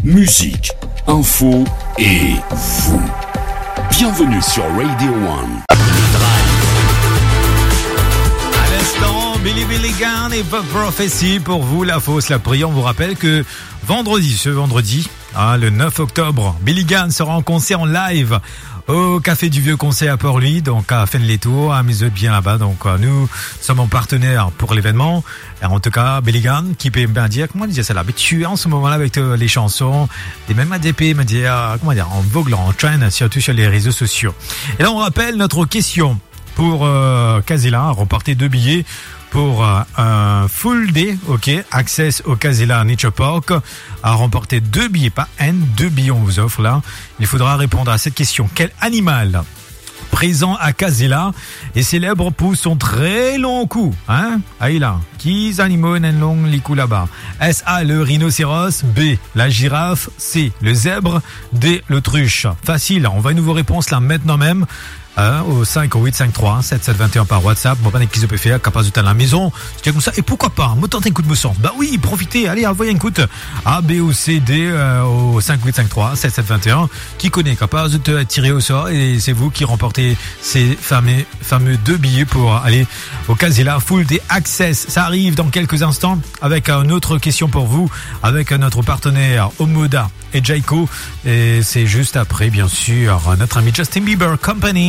musique, info et vous. Bienvenue sur Radio One. À l'instant, Billy Gunn et Pop Prophecy pour vous, la fausse, la prière. On vous rappelle que ce vendredi, le 9 octobre, Billy Gunn sera en concert en live au Café du Vieux Conseil à Port-Louis, donc à Fennes-les-Tours, à Miseux bien là-bas. Donc nous sommes en partenaire pour l'événement. Et en tout cas, Billy Gunn, qui peut bien dire, comment dire ça là, habitué en ce moment-là avec les chansons, et même ADP, en vogue, en trend, surtout sur les réseaux sociaux. Et là, on rappelle notre question pour Casella, remporter 2 billets pour un full day, access au Casella Nature Park, à remporter 2 billets, pas deux billets on vous offre là. Il faudra répondre à cette question. Quel animal présent à Casella est célèbre pour son très long cou, là, qui animaux n'en long les coups là-bas? Est-ce A, le rhinocéros, B, la girafe, C, le zèbre, D, l'autruche? Facile, on va une nouvelle réponse là maintenant même. Au 50853 7721 par WhatsApp. Bon, ben, qu'ils peuvent faire, capable de à la maison. C'est comme ça. Et pourquoi pas? Me tenter un coup de me sens. Bah oui, profitez. Allez, envoyez un coup de A, B ou C, D, au 5853 7721. Qui connaît, capable de te tirer au sort. Et c'est vous qui remportez ces fameux 2 billets pour aller au Casella Full Day Access. Ça arrive dans quelques instants avec une autre question pour vous, avec notre partenaire Omoda et Jayco. Et c'est juste après, bien sûr, notre ami Justin Bieber Company.